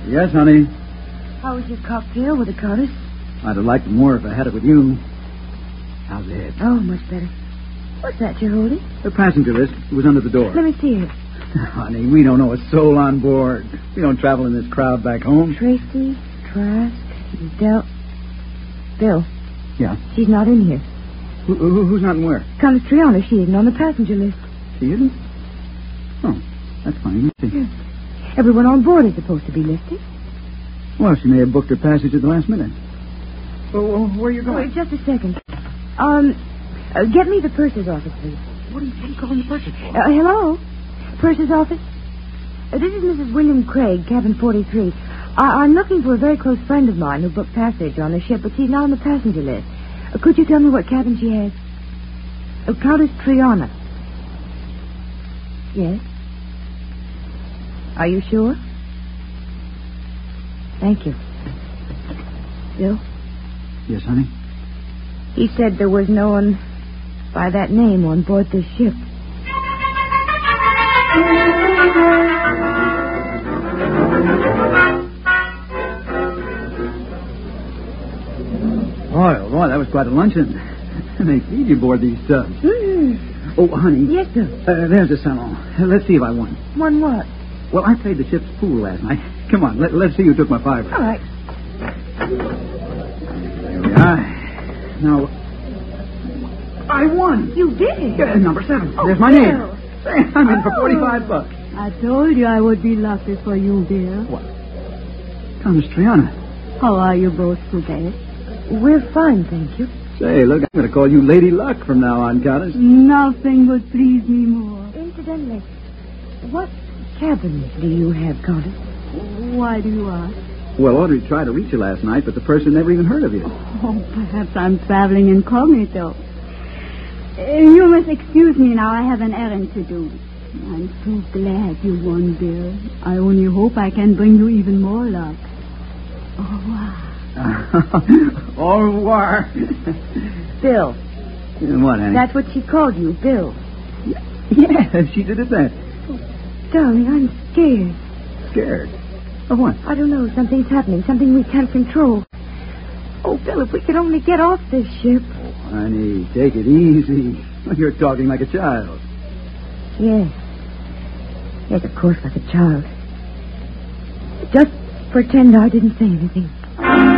Yes, honey. How was your cocktail with the Countess? I'd have liked it more if I had it with you. How's it? Oh, much better. What's that you're holding? The passenger list was under the door. Let me see it. Honey, we don't know a soul on board. We don't travel in this crowd back home. Tracy, Trask, Bill. Yeah? She's not in here. Who's not in where? Countess Triana, she isn't on the passenger list. She isn't? Oh, that's funny. Let's see. Everyone on board is supposed to be listed. Well, she may have booked her passage at the last minute. Well, where are you going? Wait, just a second. Get me the purser's office, please. What are you calling the purser's for? Hello? Purser's office? This is Mrs. William Craig, cabin 43. I'm looking for a very close friend of mine who booked passage on the ship, but she's not on the passenger list. Could you tell me what cabin she has? Countess Triana. Yes? Are you sure? Thank you. Bill? Yes, honey? He said there was no one by that name on board this ship. Boy, that was quite a luncheon. They feed you aboard these tubs. Oh, honey. Yes, sir. There's a salon. Let's see if I won. Won what? Well, I played the ship's pool last night. Come on, let's see who took my $5. All right. There we are. Now, I won. You did? Yeah, number 7. Oh, There's my Bill. name. I'm in for $45. I told you I would be lucky for you, dear. What? Countess Triana. How are you both today? We're fine, thank you. Say, look, I'm going to call you Lady Luck from now on, Countess. Nothing would please me more. Incidentally, what cabin do you have, Countess? Why do you ask? Well, Audrey tried to reach you last night, but the person never even heard of you. Oh, perhaps I'm traveling incognito. You must excuse me now. I have an errand to do. I'm so glad you won, dear. I only hope I can bring you even more luck. Au revoir. Au revoir. Bill. What, Annie? That's what she called you, Bill. Yeah, she did it that. Darling, I'm scared. Scared? Of what? I don't know. Something's happening. Something we can't control. Oh, Bill, if we could only get off this ship. Oh, honey, take it easy. You're talking like a child. Yes. Yes, of course, like a child. Just pretend I didn't say anything.